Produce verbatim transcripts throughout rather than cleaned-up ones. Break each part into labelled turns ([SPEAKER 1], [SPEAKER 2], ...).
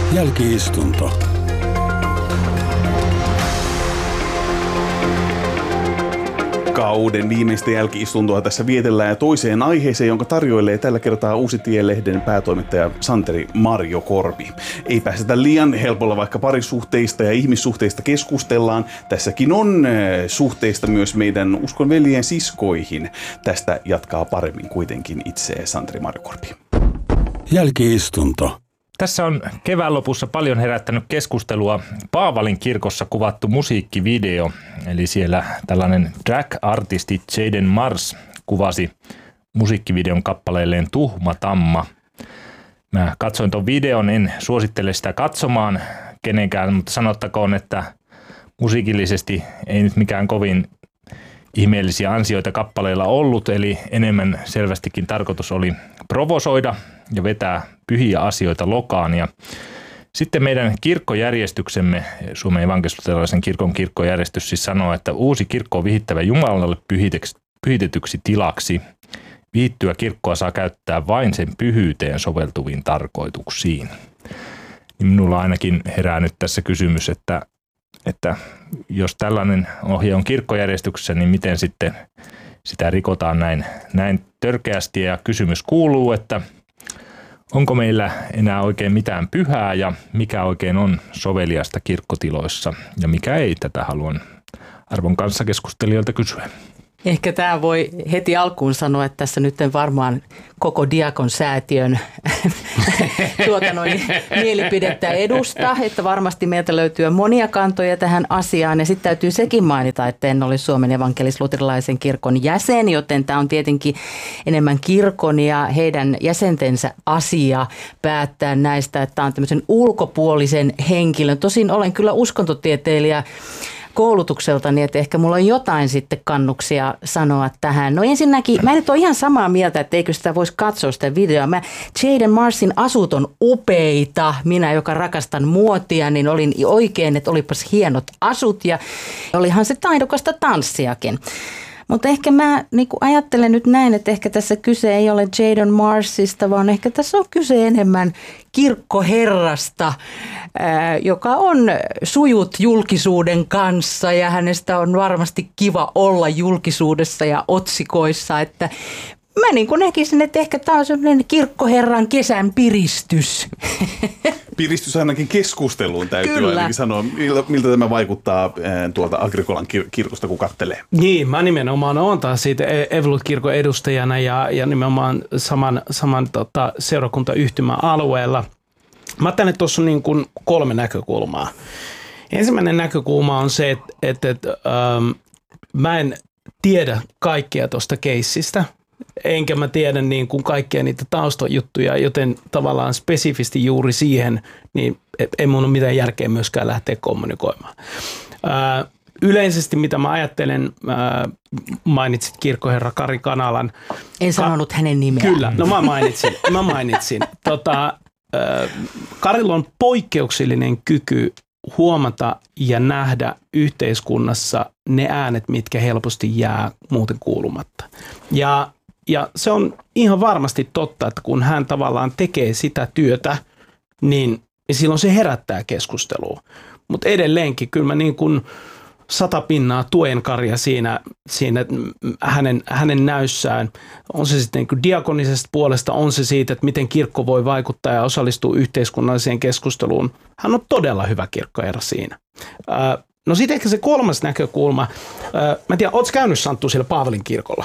[SPEAKER 1] Jälki-istunto.
[SPEAKER 2] Kauden viimeistä jälki-istuntoa tässä vietellään ja toiseen aiheeseen, jonka tarjoilee tällä kertaa Uusi Tie-lehden päätoimittaja Santeri Marjokorpi. Ei päästetä liian helpolla, vaikka parisuhteista ja ihmissuhteista keskustellaan. Tässäkin on suhteista myös meidän uskonveljen siskoihin. Tästä jatkaa paremmin kuitenkin itse Santeri Marjokorpi.
[SPEAKER 1] Jälki-istunto.
[SPEAKER 3] Tässä on kevään lopussa paljon herättänyt keskustelua Paavalin kirkossa kuvattu musiikkivideo. Eli siellä tällainen drag-artisti Jaden Mars kuvasi musiikkivideon kappaleelleen Tuhma Tamma. Mä katsoin ton videon, en suosittele sitä katsomaan kenenkään, mutta sanottakoon, että musiikillisesti ei nyt mikään kovin ihmeellisiä ansioita kappaleilla ollut, eli enemmän selvästikin tarkoitus oli provosoida ja vetää pyhiä asioita lokaan. Ja sitten meidän kirkkojärjestyksemme, Suomen evankelisluterilaisen kirkon kirkkojärjestys siis sanoo, että uusi kirkko on vihittävä Jumalalle pyhitetyksi tilaksi. Vihittyä kirkkoa saa käyttää vain sen pyhyyteen soveltuviin tarkoituksiin. Minulla ainakin herää nyt tässä kysymys, että, että jos tällainen ohje on kirkkojärjestyksessä, niin miten sitten sitä rikotaan näin, näin törkeästi. Ja kysymys kuuluu, että onko meillä enää oikein mitään pyhää ja mikä oikein on soveliasta kirkkotiloissa ja mikä ei, tätä haluan arvon kanssa keskustelijoilta kysyä.
[SPEAKER 4] Ehkä tämä voi heti alkuun sanoa, että tässä nyt en varmaan koko Diakon säätiön tuota noin, mielipidettä edusta, että varmasti meiltä löytyy monia kantoja tähän asiaan. Ja sitten täytyy sekin mainita, että en ole Suomen evankelis-luterilaisen kirkon jäsen, joten tämä on tietenkin enemmän kirkon ja heidän jäsentensä asia päättää näistä, että tämä on tämmöisen ulkopuolisen henkilön. Tosin olen kyllä uskontotieteilijä koulutukseltani, että ehkä mulla on jotain sitten kannuksia sanoa tähän. No ensinnäkin, mä en nyt ole ihan samaa mieltä, että eikö sitä voisi katsoa sitä videoa. Mä, Jaden Marsin asut on upeita. Minä, joka rakastan muotia, niin olin oikein, että olipas hienot asut ja olihan se taidokasta tanssiakin. Mutta ehkä mä niin ajattelen nyt näin, että ehkä tässä kyse ei ole Jaden Marsista, vaan ehkä tässä on kyse enemmän kirkkoherrasta, ää, joka on sujut julkisuuden kanssa ja hänestä on varmasti kiva olla julkisuudessa ja otsikoissa, että mä niin kuin näkisin, että ehkä tämä on sellainen kirkkoherran kesän piristys.
[SPEAKER 2] Piristys ainakin keskusteluun täytyy
[SPEAKER 4] Kyllä.
[SPEAKER 2] ainakin sanoa. Miltä, miltä tämä vaikuttaa tuolta Agrikolan kirkosta, kun kattelee?
[SPEAKER 5] Niin, mä nimenomaan oon taas siitä Evolut-kirkon edustajana ja, ja nimenomaan saman, saman tota, seurakuntayhtymän alueella. Mä ajattelen, että tuossa on niin kuin kolme näkökulmaa. Ensimmäinen näkökulma on se, että, että, että ähm, mä en tiedä kaikkea tuosta keissistä. Enkä mä tiedä niin kuin kaikkia niitä taustajuttuja, joten tavallaan spesifisti juuri siihen, niin ei mun ole mitään järkeä myöskään lähteä kommunikoimaan. Ää, yleisesti mitä mä ajattelen, ää, mainitsit kirkkoherra Kari Kanalan.
[SPEAKER 4] En sanonut Ka- hänen nimeään.
[SPEAKER 5] Kyllä, no mä mainitsin. mä mainitsin. Tota, ää, Karilla on poikkeuksellinen kyky huomata ja nähdä yhteiskunnassa ne äänet, mitkä helposti jää muuten kuulumatta. Ja Ja se on ihan varmasti totta, että kun hän tavallaan tekee sitä työtä, niin silloin se herättää keskustelua. Mutta edelleenkin kyllä mä niin kuin sata pinnaa tuen Karia siinä, siinä hänen, hänen näyssään. On se sitten niin kuin diakonisesta puolesta, on se siitä, että miten kirkko voi vaikuttaa ja osallistua yhteiskunnalliseen keskusteluun. Hän on todella hyvä kirkkoherra siinä. No sitten ehkä se kolmas näkökulma. Mä en tiedä, ootko käynyt Santtu siellä Paavalin kirkolla?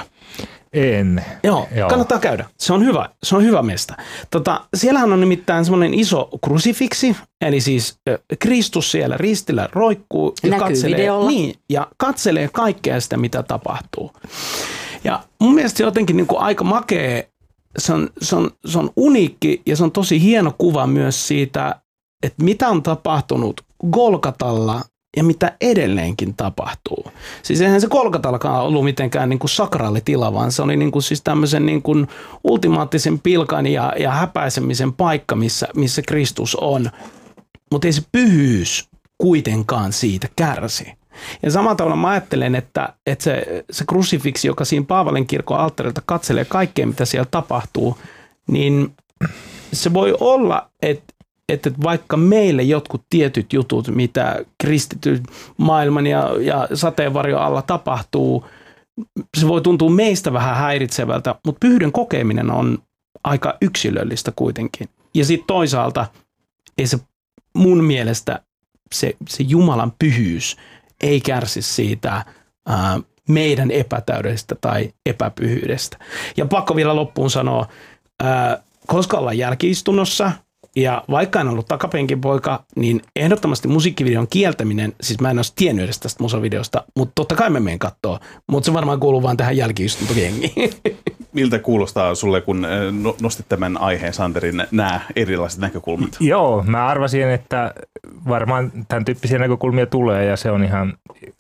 [SPEAKER 3] En.
[SPEAKER 5] Joo, Joo, kannattaa käydä. Se on hyvä, se on hyvä mesta. Tota, siellähän on nimittäin semmoinen iso krusifiksi, eli siis äh, Kristus siellä ristillä roikkuu ja katselee, niin, ja katselee kaikkea sitä, mitä tapahtuu. Ja mun mielestä se jotenkin niin kuin aika makea, se on, se, on, se on uniikki ja se on tosi hieno kuva myös siitä, että mitä on tapahtunut Golgatalla ja mitä edelleenkin tapahtuu. Siis eihän se Golgatallakaan ollut mitenkään niin kuin sakraalitila, vaan se oli niin kuin siis tämmöisen niin kuin ultimaattisen pilkan ja, ja häpäisemisen paikka, missä, missä Kristus on. Mutta ei se pyhyys kuitenkaan siitä kärsi. Ja samalla tavalla mä ajattelen, että, että se, se krusifiksi, joka siinä Paavalin kirkon alttarilta katselee kaikkea, mitä siellä tapahtuu, niin se voi olla, että että vaikka meille jotkut tietyt jutut, mitä kristityn maailman ja, ja sateenvarjon alla tapahtuu, se voi tuntua meistä vähän häiritsevältä, mutta pyhyyden kokeminen on aika yksilöllistä kuitenkin. Ja sitten toisaalta ei se mun mielestä se, se Jumalan pyhyys ei kärsi siitä ää, meidän epätäydellisestä tai epäpyhyydestä. Ja pakko vielä loppuun sanoa, ää, koska ollaan jälki-istunnossa ja vaikka en ollut takapenkin poika, niin ehdottomasti musiikkivideon kieltäminen, siis mä en olisi tiennyt edes tästä musavideosta, mutta totta kai mä menen kattoo, mutta se varmaan kuuluu vaan tähän jälki-istuntojengiin.
[SPEAKER 2] Miltä kuulostaa sulle, kun nostit tämän aiheen, Santerin, nämä erilaiset näkökulmat?
[SPEAKER 3] Joo, mä arvasin, että varmaan tämän tyyppisiä näkökulmia tulee ja se on ihan,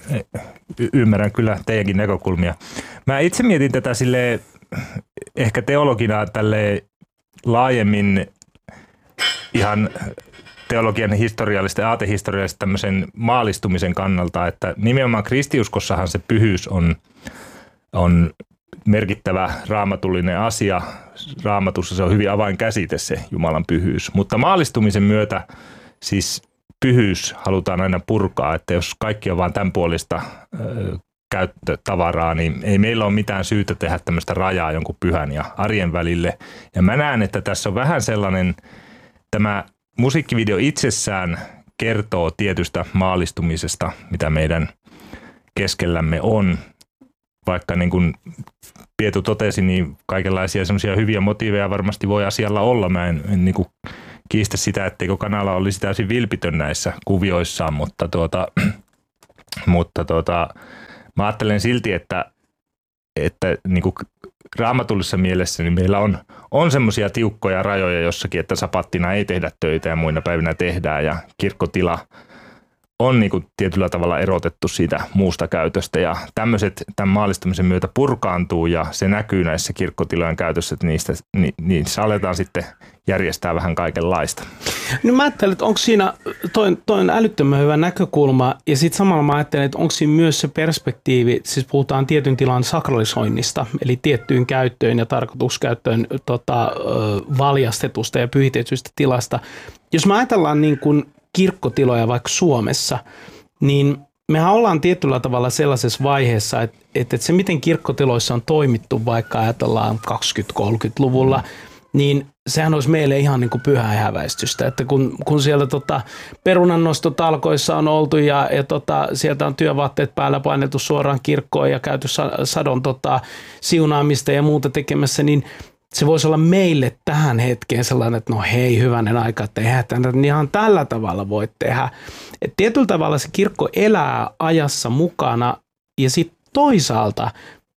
[SPEAKER 3] y- ymmärrän kyllä teidänkin näkökulmia. Mä itse mietin tätä silleen, ehkä teologina tälleen laajemmin ihan teologian historiallista ja aatehistoriallista tämmöisen maallistumisen kannalta, että nimenomaan kristiuskossahan se pyhyys on, on merkittävä raamatullinen asia. Raamatussa se on hyvin avainkäsite se Jumalan pyhyys, mutta maallistumisen myötä siis pyhyys halutaan aina purkaa, että jos kaikki on vaan tämän puolista ö, käyttötavaraa, niin ei meillä ole mitään syytä tehdä tämmöistä rajaa jonkun pyhän ja arjen välille. Ja mä näen, että tässä on vähän sellainen, tämä musiikkivideo itsessään kertoo tietystä maallistumisesta, mitä meidän keskellämme on. Vaikka niin kuin Pietu totesi, niin kaikenlaisia semmoisia hyviä motiiveja varmasti voi asialla olla. Mä en, en niin kuin kiistä sitä, etteikö kanala olisi täysin vilpitön näissä kuvioissaan, mutta, tuota, mutta tuota, mä ajattelen silti, että, että niin kuin raamatullisessa mielessä niin meillä on, on semmoisia tiukkoja rajoja jossakin, että sapattina ei tehdä töitä ja muina päivinä tehdään ja kirkkotila on niin kuin tietyllä tavalla erotettu siitä muusta käytöstä ja tämmöiset tämän maallistumisen myötä purkaantuu ja se näkyy näissä kirkkotilojen käytössä, että niistä, ni, niissä aletaan sitten järjestää vähän kaikenlaista.
[SPEAKER 5] No mä ajattelen, että onko siinä, toi, toi on älyttömän hyvä näkökulma ja sitten samalla mä ajattelen, että onko siinä myös se perspektiivi, siis puhutaan tietyn tilan sakralisoinnista, eli tiettyyn käyttöön ja tarkoituskäyttöön tota, valjastetusta ja pyhitetystä tilasta. Jos me ajatellaan niin kuin kirkkotiloja vaikka Suomessa, niin mehän ollaan tietyllä tavalla sellaisessa vaiheessa, että, että se miten kirkkotiloissa on toimittu vaikka ajatellaan kaksikymmentä-kolmekymmentäluvulla, niin sehän olisi meille ihan niin kuin pyhää häväistystä, että kun, kun siellä tota, perunannostotalkoissa on oltu ja, ja tota, sieltä on työvaatteet päällä painettu suoraan kirkkoon ja käyty sadon tota, siunaamista ja muuta tekemässä, niin se voisi olla meille tähän hetkeen sellainen, että no hei, hyvänen aika, että eihän tämän ihan tällä tavalla voi tehdä. Et tietyllä tavalla se kirkko elää ajassa mukana ja sitten toisaalta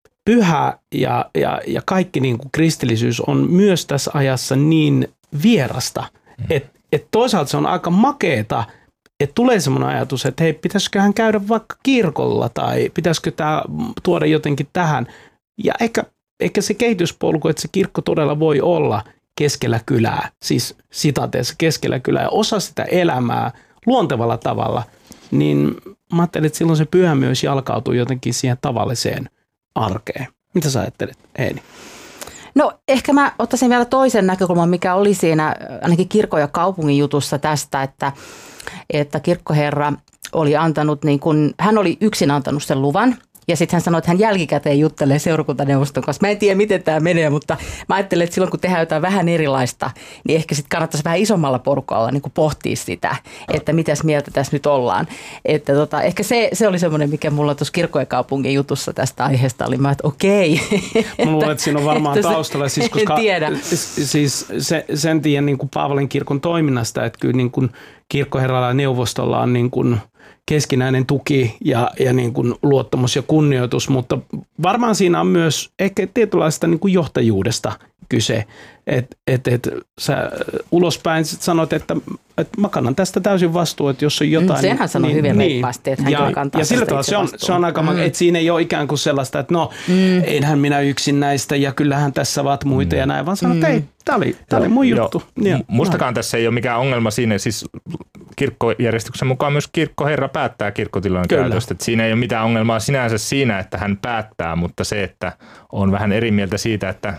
[SPEAKER 5] pyhä ja, ja, ja kaikki niin kuin kristillisyys on myös tässä ajassa niin vierasta, että et toisaalta se on aika makeeta, että tulee semmoinen ajatus, että hei, pitäisiköhän käydä vaikka kirkolla tai pitäisikö tämä tuoda jotenkin tähän. Ja ehkä Ehkä se kehityspolku, että se kirkko todella voi olla keskellä kylää, siis sitateessa keskellä kylää ja osa sitä elämää luontevalla tavalla, niin mä ajattelin, että silloin se pyhä myös jalkautuu jotenkin siihen tavalliseen arkeen. Mitä sä ajattelet, Eeni?
[SPEAKER 4] No ehkä mä ottaisin vielä toisen näkökulman, mikä oli siinä ainakin kirkon ja kaupungin jutussa tästä, että, että kirkkoherra oli antanut, niin kun, hän oli yksin antanut sen luvan. Ja sitten hän sanoi, että hän jälkikäteen juttelee seurakuntaneuvoston kanssa. Mä en tiedä, miten tämä menee, mutta mä ajattelen, että silloin kun tehdään jotain vähän erilaista, niin ehkä sitten kannattaisi vähän isommalla porukalla niin kuin pohtia sitä, että mitäs mieltä tässä nyt ollaan. Että tota, ehkä se, se oli semmoinen, mikä mulla tuossa kirkon ja kaupungin jutussa tästä aiheesta oli. Mä että okei.
[SPEAKER 5] Mä luulen, että siinä on varmaan taustalla. Siis, koska,
[SPEAKER 4] en tiedä.
[SPEAKER 5] Siis se, sen tiedän niin kuin Paavalin kirkon toiminnasta, että kyllä niin kuin kirkkoherralla ja neuvostolla on niin kuin keskinäinen tuki ja, ja niin kuin luottamus ja kunnioitus, mutta varmaan siinä on myös ehkä tietynlaista niin kuin johtajuudesta kyse, että et, et, sä ulospäin sanot, että, että mä kannan tästä täysin vastuun, että jos on jotain.
[SPEAKER 4] Senhän
[SPEAKER 5] niin,
[SPEAKER 4] sanoi
[SPEAKER 5] niin,
[SPEAKER 4] hyvin
[SPEAKER 5] niin,
[SPEAKER 4] reippaasti, että hän
[SPEAKER 5] ja,
[SPEAKER 4] kantaa
[SPEAKER 5] ja sillä tavalla se on, se on aika, mm. että siinä ei ole ikään kuin sellaista, että no, mm. einhän minä yksin näistä ja kyllähän tässä ovat muita mm. ja näin, vaan sanoo, että ei, tämä oli, tää oli mun juttu.
[SPEAKER 3] Ja, mustakaan tässä ei ole mikään ongelma siinä, siis kirkkojärjestyksen mukaan myös kirkkoherra päättää kirkkotilojen käytöstä, että siinä ei ole mitään ongelmaa sinänsä siinä, että hän päättää, mutta se, että on vähän eri mieltä siitä, että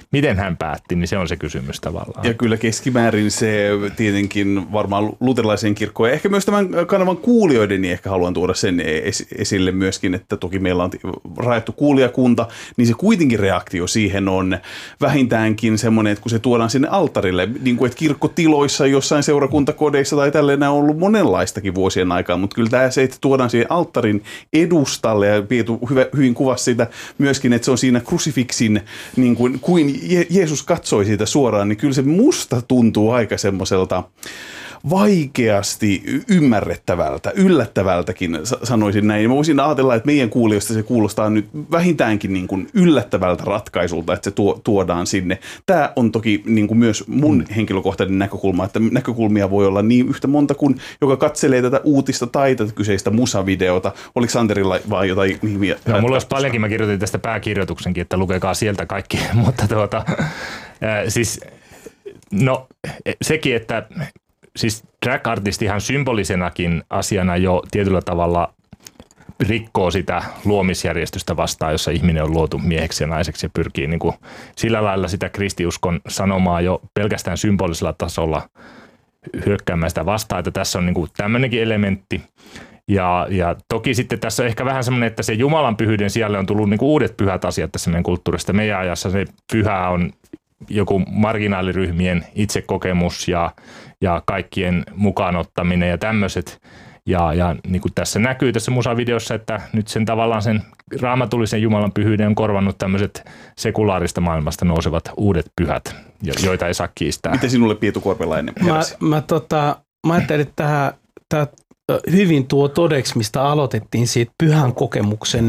[SPEAKER 3] miten hän päätti, niin se on se kysymys tavallaan.
[SPEAKER 2] Ja kyllä keskimäärin se tietenkin varmaan luterilaisen kirkkoon ja ehkä myös tämän kanavan kuulijoiden, niin ehkä haluan tuoda sen esille myöskin, että toki meillä on rajattu kuulijakunta, niin se kuitenkin reaktio siihen on vähintäänkin semmoinen, että kun se tuodaan sinne alttarille, niin kuin että kirkkotiloissa, jossain seurakuntakodeissa tai tälleen on ollut monenlaistakin vuosien aikaan, mutta kyllä tämä se, että tuodaan siihen alttarin edustalle ja Pietu hyvin kuvasi sitä myöskin, että se on siinä krusifiksin, niin kuin, kuin Je- Jeesus katsoi siitä suoraan, niin kyllä se musta tuntuu aika semmoiselta vaikeasti ymmärrettävältä, yllättävältäkin sanoisin näin. Mä voisin ajatella, että meidän kuulijoista se kuulostaa nyt vähintäänkin niin kuin yllättävältä ratkaisulta, että se tuo, tuodaan sinne. Tämä on toki niin kuin myös mun henkilökohtainen näkökulma, että näkökulmia voi olla niin yhtä monta kuin joka katselee tätä uutista tai tätä kyseistä musavideota. Oliko Santerilla vaan jotain nimiä?
[SPEAKER 3] No, mulla olisi paljonkin, mä kirjoitin tästä pääkirjoituksenkin, että lukekaa sieltä kaikki, mutta tuota, äh, siis no sekin, että siis drag-artisti ihan symbolisenakin asiana jo tietyllä tavalla rikkoo sitä luomisjärjestystä vastaan, jossa ihminen on luotu mieheksi ja naiseksi ja pyrkii niin kuin sillä lailla sitä kristiuskon sanomaa jo pelkästään symbolisella tasolla hyökkäämään sitä vastaan, että tässä on niin kuin tämmöinenkin elementti. Ja, ja toki sitten tässä on ehkä vähän semmoinen, että se Jumalan pyhyyden sijalle on tullut niin kuin uudet pyhät asiat tässä meidän kulttuurista. Meidän ajassa se pyhä on joku marginaaliryhmien itsekokemus ja, ja kaikkien mukaanottaminen ja tämmöiset. Ja, ja niin kuin tässä näkyy tässä musavideossa, että nyt sen tavallaan sen raamatullisen Jumalan pyhyyden on korvannut tämmöiset sekulaarista maailmasta nousevat uudet pyhät, joita ei saa kiistää.
[SPEAKER 2] Miten sinulle Pietu Korpelainen heräsi?
[SPEAKER 5] Mä, mä, tota, mä ajattelin, että tämä hyvin tuo todeksi, mistä aloitettiin siitä pyhän kokemuksen